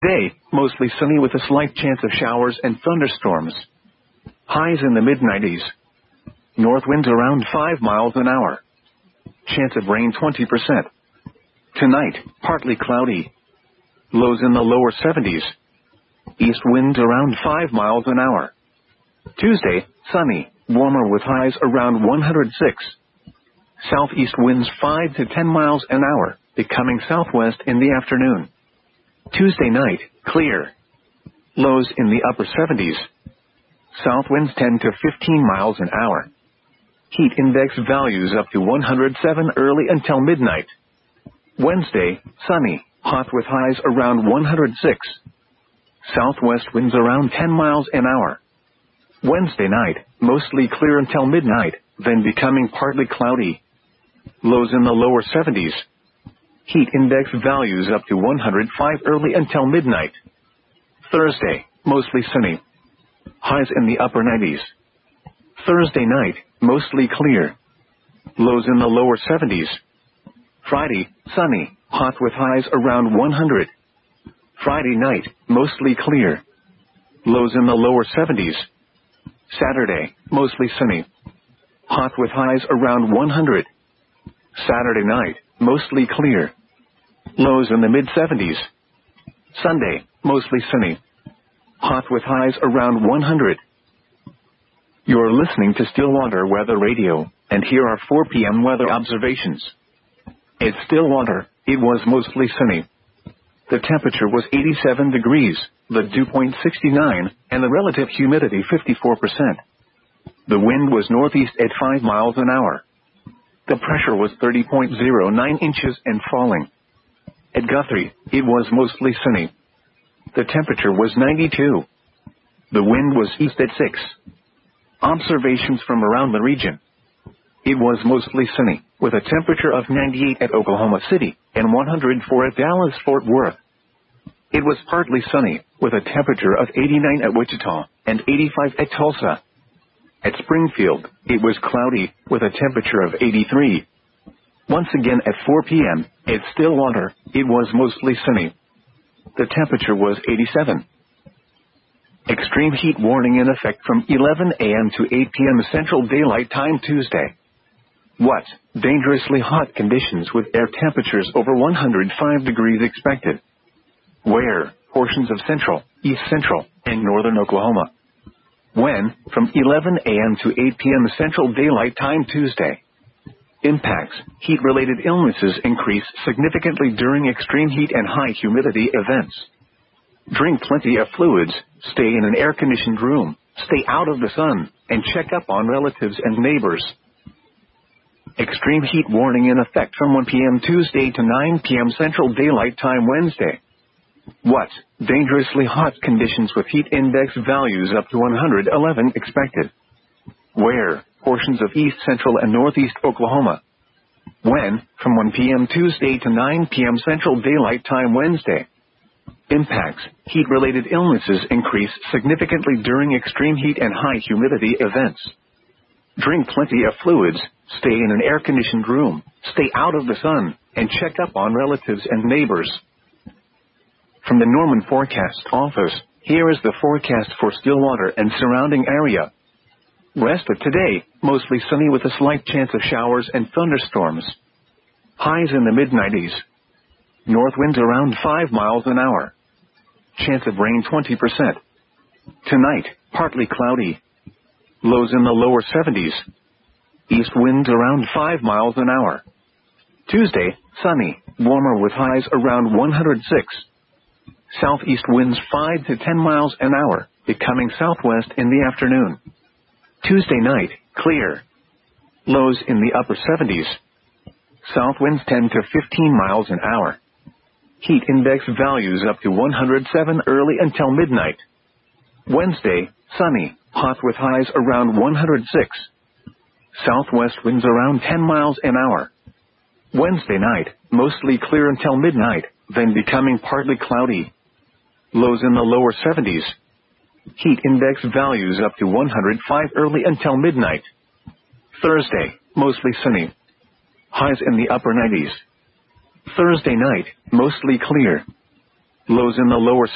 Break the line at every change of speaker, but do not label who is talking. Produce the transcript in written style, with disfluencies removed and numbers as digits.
Day, mostly sunny with a slight chance of showers and thunderstorms. Highs in the mid-90s. North winds around 5 miles an hour. Chance of rain 20%. Tonight, partly cloudy. Lows in the lower 70s. East winds around 5 miles an hour. Tuesday, sunny, warmer with highs around 106. Southeast winds 5 to 10 miles an hour, becoming southwest in the afternoon. Tuesday night, clear. Lows in the upper 70s. South winds 10 to 15 miles an hour. Heat index values up to 107 early until midnight. Wednesday, sunny, hot with highs around 106. Southwest winds around 10 miles an hour. Wednesday night, mostly clear until midnight, then becoming partly cloudy. Lows in the lower 70s. Heat index values up to 105 early until midnight. Thursday, mostly sunny. Highs in the upper 90s. Thursday night, mostly clear. Lows in the lower 70s. Friday, sunny, hot with highs around 100. Friday night, mostly clear. Lows in the lower 70s. Saturday, mostly sunny. Hot with highs around 100. Saturday night, mostly clear. Lows in the mid-70s. Sunday, mostly sunny. Hot with highs around 100. You're listening to Stillwater Weather Radio, and here are 4 p.m. weather observations. At Stillwater, it was mostly sunny. The temperature was 87 degrees, the dew point 69, and the relative humidity 54%. The wind was northeast at 5 miles an hour. The pressure was 30.09 inches and falling. At Guthrie, it was mostly sunny. The temperature was 92. The wind was east at 6. Observations from around the region. It was mostly sunny, with a temperature of 98 at Oklahoma City and 104 at Dallas-Fort Worth. It was partly sunny, with a temperature of 89 at Wichita and 85 at Tulsa. At Springfield, it was cloudy, with a temperature of 83. Once again at 4 p.m., at Stillwater, it was mostly sunny. The temperature was 87. Extreme heat warning in effect from 11 a.m. to 8 p.m. Central Daylight Time Tuesday. What? Dangerously hot conditions with air temperatures over 105 degrees expected. Where? Portions of central, east central, and northern Oklahoma. When? From 11 a.m. to 8 p.m. Central Daylight Time Tuesday. Impacts. Heat-related illnesses increase significantly during extreme heat and high humidity events. Drink plenty of fluids, stay in an air-conditioned room, stay out of the sun, and check up on relatives and neighbors. Extreme heat warning in effect from 1 p.m. Tuesday to 9 p.m. Central Daylight Time Wednesday. What? Dangerously hot conditions with heat index values up to 111 expected. Where? Portions of east central and northeast Oklahoma. When? From 1 p.m. Tuesday to 9 p.m. Central Daylight Time Wednesday. Impacts. Heat-related illnesses increase significantly during extreme heat and high humidity events. Drink plenty of fluids, stay in an air-conditioned room, stay out of the sun, and check up on relatives and neighbors. From the Norman Forecast Office, here is the forecast for Stillwater and surrounding area. Rest of today, mostly sunny with a slight chance of showers and thunderstorms. Highs in the mid-90s. North winds around 5 miles an hour. Chance of rain 20%. Tonight, partly cloudy. Lows in the lower 70s. East winds around 5 miles an hour. Tuesday, sunny, warmer with highs around 106. Southeast winds 5 to 10 miles an hour, becoming southwest in the afternoon. Tuesday night, clear. Lows in the upper 70s. South winds 10 to 15 miles an hour. Heat index values up to 107 early until midnight. Wednesday, sunny, hot with highs around 106. Southwest winds around 10 miles an hour. Wednesday night, mostly clear until midnight, then becoming partly cloudy. Lows in the lower 70s. Heat index values up to 105 early until midnight. Thursday, mostly sunny. Highs in the upper 90s. Thursday night, mostly clear. Lows in the lower